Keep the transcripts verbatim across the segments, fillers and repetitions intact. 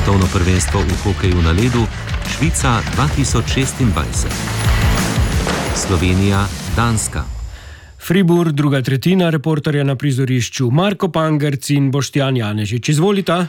svetovno prvenstvo v hokeju na ledu Švica dva tisoč šestindvajset. Slovenija, Danska. Fribourg, druga tretjina, reporterja na prizorišču Marko Pangerc in Boštjan Janežič. Izvolita.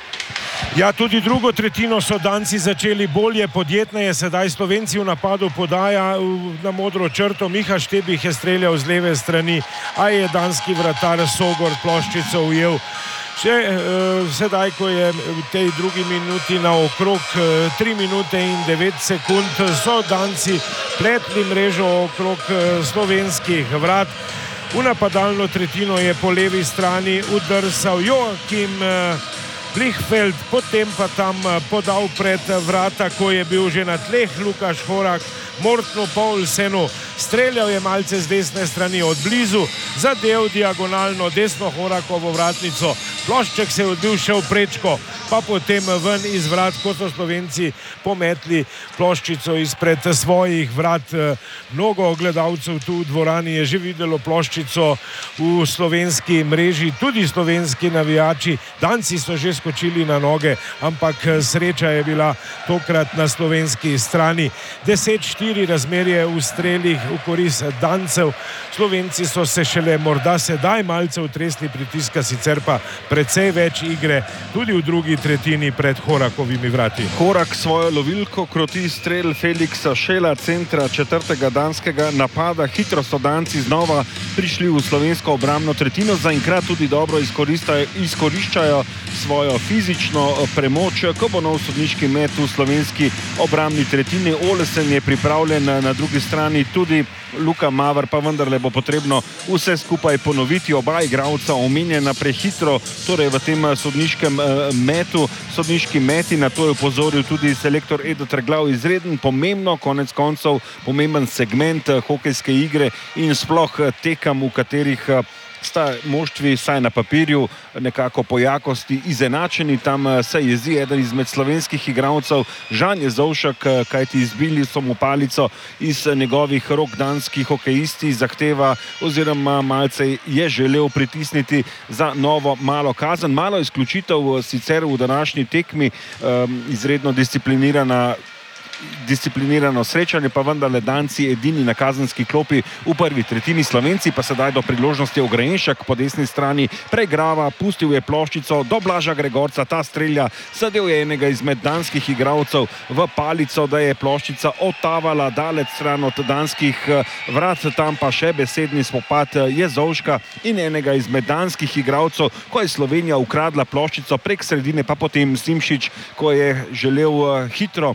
Ja, tudi drugo tretjino so Danci začeli bolje, podjetneje, sedaj Slovenci v napadu podaja na modro črto. Miha Štebih je streljal z leve strani, a je danski vratar Sogor ploščico ujel. Še eh, sedaj, ko je v tej drugi minuti na okrog eh, tri minute in devet sekund, so Danci pletli mrežo okrog eh, slovenskih vrat. V napadalno tretjino je po levi strani udrsal Joakim eh, Blichfeld, potem pa tam podal pred vrata, ko je bil že na tleh Lukaš Horak, Mortnu Paulsenu. Streljal je malce z desne strani od blizu, zadev diagonalno desno Horakovo vratnico. Plošček se je odbil še v prečko, pa potem ven iz vrat, ko so Slovenci pometli ploščico izpred svojih vrat. Mnogo gledalcev tu v dvorani je že videlo ploščico v slovenski mreži, tudi slovenski navijači. Danci so že skočili na noge, ampak sreča je bila tokrat na slovenski strani. deset štiri razmerje v strelih v korist Dancev. Slovenci so se šele morda sedaj malce utresli pritiska, sicer pa precej več igre tudi v drugi tretjini pred Horakovimi vrati. Horak svojo lovilko kroti strel Feliksa Šela, centra četrtega danskega napada. Hitro so Danci znova prišli v slovensko obrambno tretjino, zaenkrat tudi dobro izkoriščajo svojo fizično premoč, ko bo nov sodniški met v slovenski obrambni tretjini. Olesen je pripravljen, na drugi strani tudi Luka Maver, pa vendarle bo potrebno vse skupaj ponoviti. Oba igralca omenjena prehitro, torej v tem sodniškem metu, sodniški meti, na to je upozoril tudi selektor Edo Trglav. Izreden, pomembno, konec koncev pomemben segment hokejske igre in sploh tekem, v katerih sta moštvi, saj na papirju, nekako po jakosti izenačeni. Tam se jezi eden izmed slovenskih igralcev, Žan Jezovšek, kajti izbili so mu palico iz njegovih rok. Danski hokejisti zahteva oziroma malce je želel pritisniti za novo malo kazen. Malo izključitev sicer v današnji tekmi, izredno disciplinirana disciplinirano srečanje, pa vendarle Danci edini na kazenski klopi v prvi tretjini. Slovenci pa sedaj do priložnosti. Ogrejenšek po desni strani preigrava, pustil je ploščico do Blaža Gregorca, ta strelja, zadev je enega izmed danskih igralcev v palico, da je ploščica otavala daleč stran od danskih vrat. Tam pa še besedni spopad Jezovška in enega izmed danskih igralcev, ko je Slovenija ukradla ploščico prek sredine, pa potem Simšič, ko je želel hitro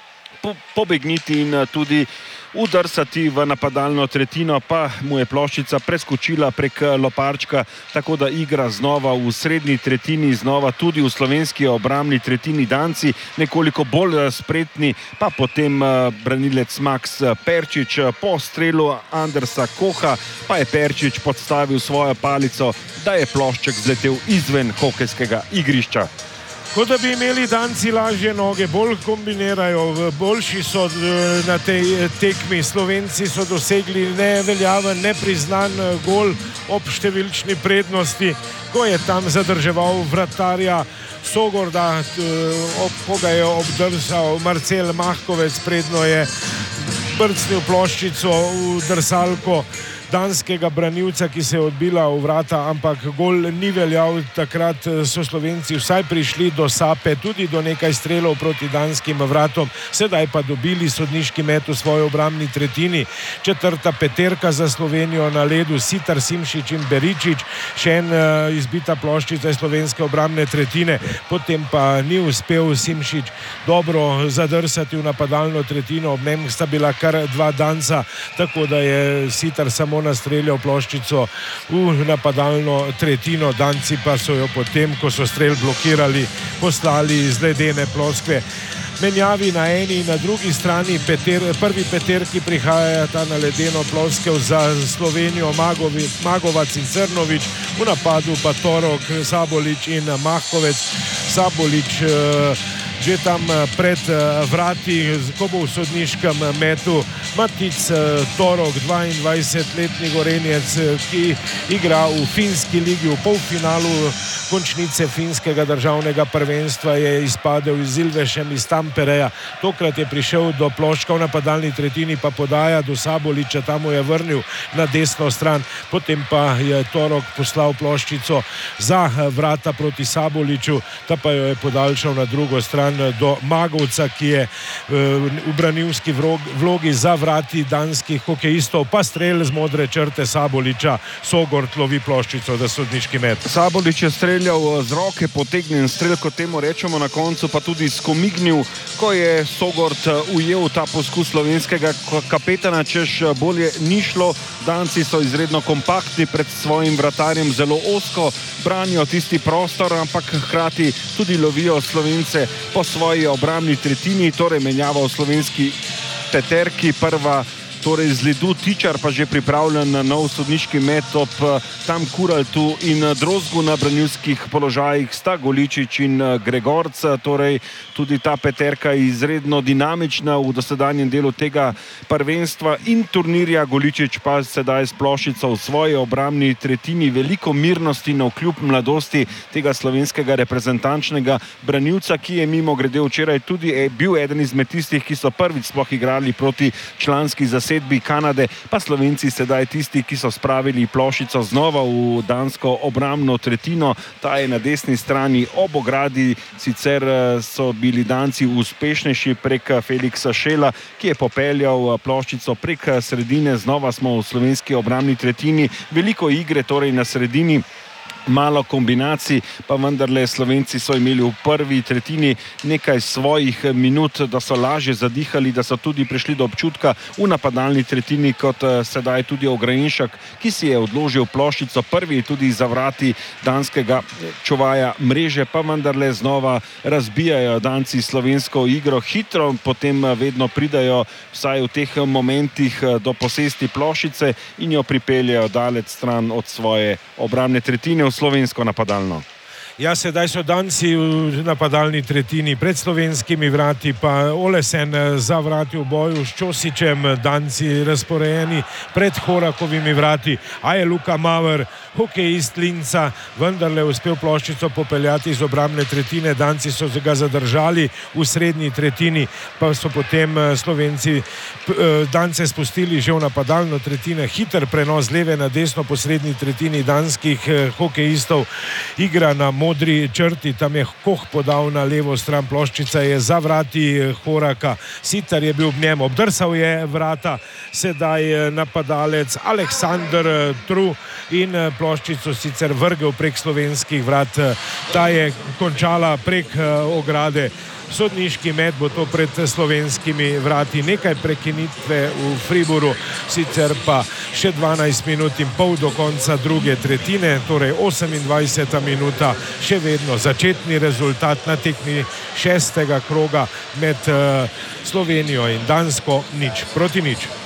pobegniti in tudi udrsati v napadalno tretjino, pa mu je ploščica preskočila prek loparčka, tako da igra znova v srednji tretjini, znova tudi v slovenski obrambni tretjini. Danci nekoliko bolj spretni, pa potem branilec Max Perčič. Po strelu Andersa Koha pa je Perčič podstavil svojo palico, da je plošček zletel izven hokejskega igrišča. Kot da bi imeli Danci lažje noge, bolj kombinirajo, boljši so na tej tekmi. Slovenci so dosegli neveljaven, nepriznan gol ob številčni prednosti, ko je tam zadrževal vratarja Sogorda, ko ga je obdrsal Marcel Mahkovec, predno je brcnil ploščico v drsalko danskega branilca, ki se je odbila v vrata, ampak gol ni veljal. Takrat so Slovenci vsaj prišli do sape, tudi do nekaj strelov proti danskim vratom, sedaj pa dobili sodniški met v svoji obrambni tretjini. Četrta peterka za Slovenijo na ledu, Sitar, Simšič in Beričič, še en uh, izbita ploščica iz slovenske obrambne tretjine, potem pa ni uspel Simšič dobro zadrsati v napadalno tretjino, ob njem sta bila kar dva Danca, tako da je Sitar samo nastreljal ploščico v napadalno tretjino. Danci pa so jo potem, ko so strel blokirali, poslali iz ledene ploskve. Menjavi na eni in na drugi strani, peter, prvi peterki prihajata na ledeno ploskev za Slovenijo Magovi, Magovac in Crnovič, v napadu pa Torok, Sabolič in Mahkovec. Sabolič eh, že tam pred vrati, ko bo v sodniškem metu Matic Torok, dvaindvajsetletni Gorenjec, ki igra v finski ligi v polfinalu končnice finskega državnega prvenstva, je izpadel z Ilvešem iz Tampereja. Tokrat je prišel do ploščka v napadalni tretjini, pa podaja do Saboliča, tam mu je vrnil na desno stran, potem pa je Torok poslal ploščico za vrata proti Saboliču, ta pa jo je podaljšal na drugo stran do Magovca, ki je v branilski vlogi za vrati danskih hokejistov, pa strel z modre črte Saboliča. Sogort lovi ploščico za sodniški met. Sabolič je streljal z roke, potegnjen strel, kot temu rečemo, na koncu pa tudi skomignil, ko je Sogort ujel ta poskus slovenskega kapetana, češ bolje ni šlo. Danci so izredno kompaktni pred svojim vratarjem, zelo ozko branijo tisti prostor, ampak hkrati tudi lovijo Slovence po svoji obrambni tretjini, torej menjava v slovenski peterki. Prva torej z ledu, Tičar pa že pripravljen na nov sodniški met ob tam Kuraltu in Drozgu. Na branilskih položajih sta Goličič in Gregorc, torej tudi ta peterka je izredno dinamična v dosedanjem delu tega prvenstva in turnirja. Goličič pa sedaj s ploščico v svoji obrambni tretjini, veliko mirnosti navkljub mladosti tega slovenskega reprezentančnega branilca, ki je mimo grede včeraj tudi bil eden izmed tistih, ki so prvič sploh igrali proti članski zasedbi Kanade, pa Slovenci sedaj tisti, ki so spravili ploščico znova v dansko obrambno tretjino. Ta je na desni strani ob ogradi, sicer so bili Danci uspešnejši prek Feliksa Šela, ki je popeljal ploščico prek sredine. Znova smo v slovenski obrambni tretjini, veliko igre torej na sredini, malo kombinacij, pa vendarle Slovenci so imeli v prvi tretjini nekaj svojih minut, da so lažje zadihali, da so tudi prišli do občutka v napadalni tretjini, kot sedaj tudi Ograjinšek, ki si je odložil ploščico, prvi tudi za vrati danskega čuvaja mreže, pa vendarle znova razbijajo Danci slovensko igro hitro, potem vedno pridajo vsaj v teh momentih do posesti ploščice in jo pripeljajo daleč stran od svoje obrambne tretjine slovensko napadalno. Ja, sedaj so Danci v napadalni tretjini pred slovenskimi vrati, pa Olesen za vrati v boju s Čosičem, Danci razporejeni pred Horakovimi vrati, a je Luka Maver, hokejist Linca, vendarle uspel ploščico popeljati iz obrambne tretjine. Danci so ga zadržali v srednji tretjini, pa so potem Slovenci Dance spustili že v napadalno tretjino. Hiter prenos leve na desno po srednji tretjini danskih hokejistov, igra na modri črti, tam je Koh podal na levo stran, ploščica je za vrati Horaka, Sitar je bil v njem, obdrsal je vrata sedaj napadalec Aleksandr Tru in ploščico sicer vrgel prek slovenskih vrat. Ta je končala prek ograde. Sodniški met bo to pred slovenskimi vrati, nekaj prekinitve v Fribourgu, sicer pa še dvanajst minut in pol do konca druge tretjine, torej osemindvajseta minuta, še vedno začetni rezultat na tekmi šestega kroga med Slovenijo in Dansko, nič proti nič.